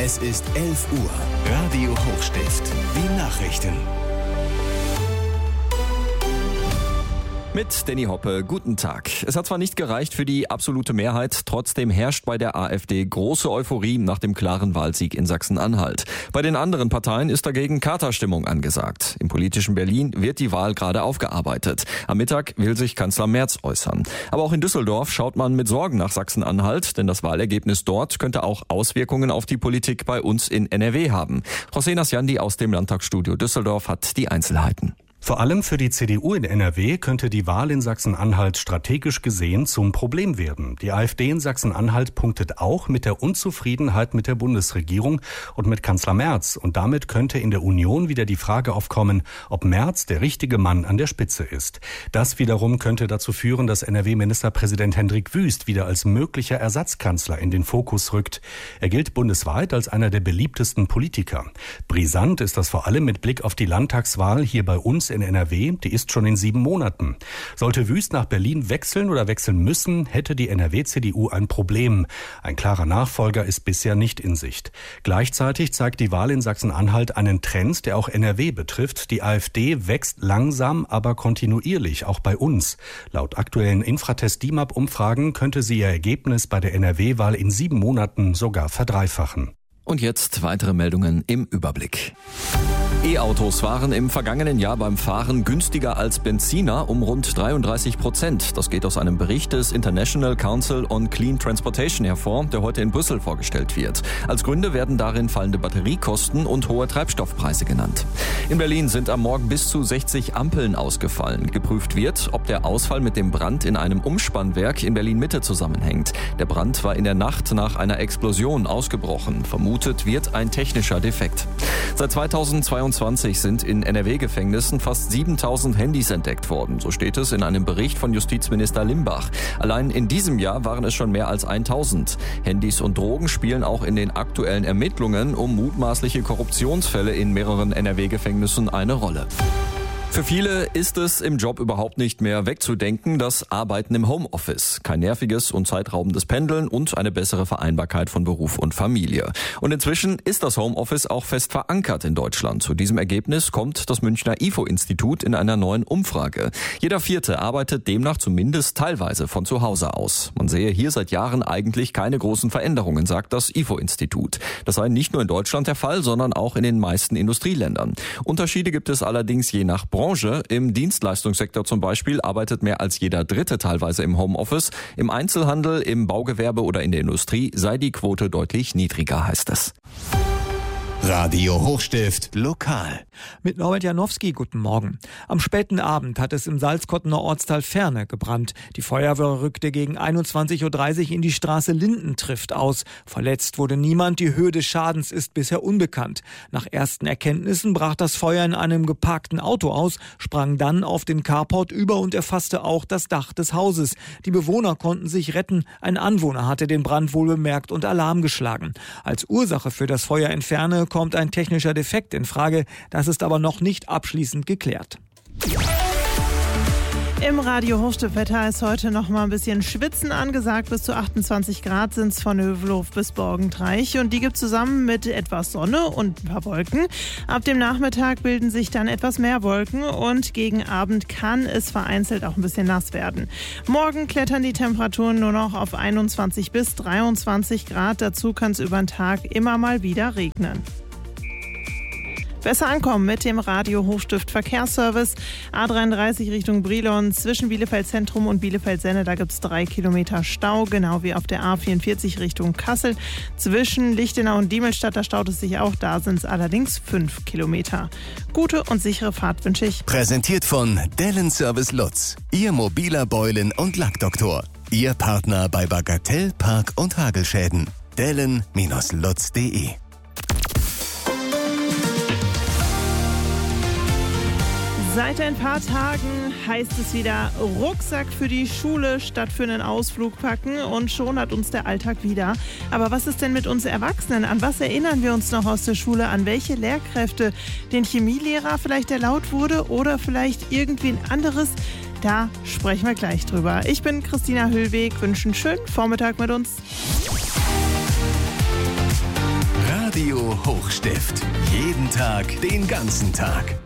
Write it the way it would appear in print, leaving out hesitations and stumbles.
Es ist 11 Uhr. Radio Hochstift. Die Nachrichten. Mit Danny Hoppe, guten Tag. Es hat zwar nicht gereicht für die absolute Mehrheit, trotzdem herrscht bei der AfD große Euphorie nach dem klaren Wahlsieg in Sachsen-Anhalt. Bei den anderen Parteien ist dagegen Katerstimmung angesagt. Im politischen Berlin wird die Wahl gerade aufgearbeitet. Am Mittag will sich Kanzler Merz äußern. Aber auch in Düsseldorf schaut man mit Sorgen nach Sachsen-Anhalt, denn das Wahlergebnis dort könnte auch Auswirkungen auf die Politik bei uns in NRW haben. José Nasjandi aus dem Landtagsstudio Düsseldorf hat die Einzelheiten. Vor allem für die CDU in NRW könnte die Wahl in Sachsen-Anhalt strategisch gesehen zum Problem werden. Die AfD in Sachsen-Anhalt punktet auch mit der Unzufriedenheit mit der Bundesregierung und mit Kanzler Merz. Und damit könnte in der Union wieder die Frage aufkommen, ob Merz der richtige Mann an der Spitze ist. Das wiederum könnte dazu führen, dass NRW-Ministerpräsident Hendrik Wüst wieder als möglicher Ersatzkanzler in den Fokus rückt. Er gilt bundesweit als einer der beliebtesten Politiker. Brisant ist das vor allem mit Blick auf die Landtagswahl hier bei uns in NRW, die ist schon in 7 Monaten. Sollte Wüst nach Berlin wechseln oder wechseln müssen, hätte die NRW-CDU ein Problem. Ein klarer Nachfolger ist bisher nicht in Sicht. Gleichzeitig zeigt die Wahl in Sachsen-Anhalt einen Trend, der auch NRW betrifft. Die AfD wächst langsam, aber kontinuierlich, auch bei uns. Laut aktuellen Infratest-DIMAP-Umfragen könnte sie ihr Ergebnis bei der NRW-Wahl in 7 Monaten sogar verdreifachen. Und jetzt weitere Meldungen im Überblick. E-Autos waren im vergangenen Jahr beim Fahren günstiger als Benziner um rund 33%. Das geht aus einem Bericht des International Council on Clean Transportation hervor, der heute in Brüssel vorgestellt wird. Als Gründe werden darin fallende Batteriekosten und hohe Treibstoffpreise genannt. In Berlin sind am Morgen bis zu 60 Ampeln ausgefallen. Geprüft wird, ob der Ausfall mit dem Brand in einem Umspannwerk in Berlin-Mitte zusammenhängt. Der Brand war in der Nacht nach einer Explosion ausgebrochen. Vermutet wird ein technischer Defekt. Seit 2022 sind in NRW-Gefängnissen fast 7.000 Handys entdeckt worden. So steht es in einem Bericht von Justizminister Limbach. Allein in diesem Jahr waren es schon mehr als 1.000. Handys und Drogen spielen auch in den aktuellen Ermittlungen um mutmaßliche Korruptionsfälle in mehreren NRW-Gefängnissen eine Rolle. Für viele ist es im Job überhaupt nicht mehr wegzudenken, das Arbeiten im Homeoffice. Kein nerviges und zeitraubendes Pendeln und eine bessere Vereinbarkeit von Beruf und Familie. Und inzwischen ist das Homeoffice auch fest verankert in Deutschland. Zu diesem Ergebnis kommt das Münchner IFO-Institut in einer neuen Umfrage. Jeder Vierte arbeitet demnach zumindest teilweise von zu Hause aus. Man sehe hier seit Jahren eigentlich keine großen Veränderungen, sagt das IFO-Institut. Das sei nicht nur in Deutschland der Fall, sondern auch in den meisten Industrieländern. Unterschiede gibt es allerdings je nach Branche. Im Dienstleistungssektor zum Beispiel arbeitet mehr als jeder Dritte teilweise im Homeoffice. Im Einzelhandel, im Baugewerbe oder in der Industrie sei die Quote deutlich niedriger, heißt es. Radio Hochstift lokal. Mit Norbert Janowski, guten Morgen. Am späten Abend hat es im Salzkottener Ortsteil Ferne gebrannt. Die Feuerwehr rückte gegen 21.30 Uhr in die Straße Lindentrift aus. Verletzt wurde niemand, die Höhe des Schadens ist bisher unbekannt. Nach ersten Erkenntnissen brach das Feuer in einem geparkten Auto aus, sprang dann auf den Carport über und erfasste auch das Dach des Hauses. Die Bewohner konnten sich retten. Ein Anwohner hatte den Brand wohl bemerkt und Alarm geschlagen. Als Ursache für das Feuer in Ferne kommt ein technischer Defekt in Frage. Das ist aber noch nicht abschließend geklärt. Im Radio Hochstift-Wetter ist heute noch mal ein bisschen Schwitzen angesagt. Bis zu 28 Grad sind es von Hövelhof bis Borgentreich. Und die gibt es zusammen mit etwas Sonne und ein paar Wolken. Ab dem Nachmittag bilden sich dann etwas mehr Wolken. Und gegen Abend kann es vereinzelt auch ein bisschen nass werden. Morgen klettern die Temperaturen nur noch auf 21 bis 23 Grad. Dazu kann es über den Tag immer mal wieder regnen. Besser ankommen mit dem Radio Hochstift Verkehrsservice. A33 Richtung Brilon zwischen Bielefeld Zentrum und Bielefeld-Senne. Da gibt es 3 Kilometer Stau, genau wie auf der A44 Richtung Kassel. Zwischen Lichtenau und Diemelstadt, da staut es sich auch. Da sind es allerdings 5 Kilometer. Gute und sichere Fahrt wünsche ich. Präsentiert von Dellen Service Lutz. Ihr mobiler Beulen- und Lackdoktor. Ihr Partner bei Bagatell, Park- und Hagelschäden. Dellen-lutz.de. Seit ein paar Tagen heißt es wieder Rucksack für die Schule statt für einen Ausflug packen und schon hat uns der Alltag wieder. Aber was ist denn mit uns Erwachsenen? An was erinnern wir uns noch aus der Schule? An welche Lehrkräfte? Den Chemielehrer vielleicht, der laut wurde oder vielleicht irgendwen anderes? Da sprechen wir gleich drüber. Ich bin Christina Hüllweg, wünsche einen schönen Vormittag mit uns. Radio Hochstift. Jeden Tag, den ganzen Tag.